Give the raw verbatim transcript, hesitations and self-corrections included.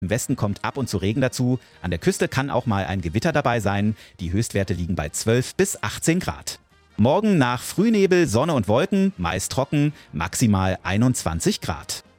Im Westen kommt ab und zu Regen dazu. An der Küste kann auch mal ein Gewitter dabei sein. Die Höchstwerte liegen bei zwölf bis achtzehn Grad. Morgen nach Frühnebel, Sonne und Wolken, meist trocken, maximal einundzwanzig Grad.